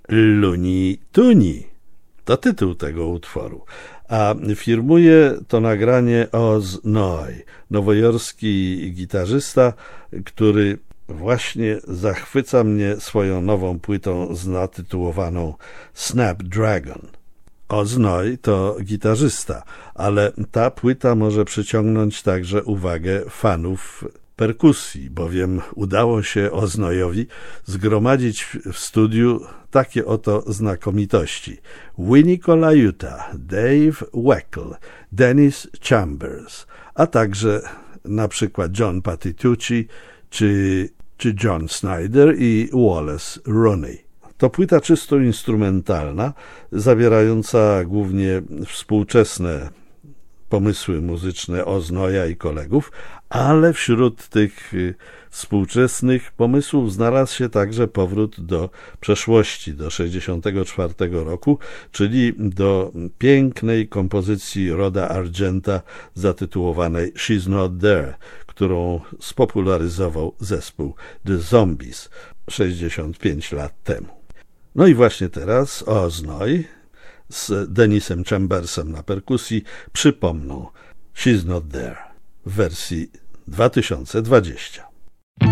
Looney Tunes. To tytuł tego utworu. A firmuje to nagranie Oz Noy, nowojorski gitarzysta, który właśnie zachwyca mnie swoją nową płytą zatytułowaną Snapdragon. Oz Noy to gitarzysta, ale ta płyta może przyciągnąć także uwagę fanów perkusji, bowiem udało się Oz Noyowi zgromadzić w studiu takie oto znakomitości: Vinnie Colaiuta, Dave Weckl, Dennis Chambers, a także na przykład John Patitucci czy John Snyder i Wallace Rooney. To płyta czysto instrumentalna, zawierająca głównie współczesne pomysły muzyczne Oz Noya i kolegów, ale wśród tych współczesnych pomysłów znalazł się także powrót do przeszłości, do 1964 roku, czyli do pięknej kompozycji Roda Argenta zatytułowanej She's Not There, którą spopularyzował zespół The Zombies 65 lat temu. No i właśnie teraz Oz Noy z Dennisem Chambersem na perkusji przypomną She's Not There w wersji 2020.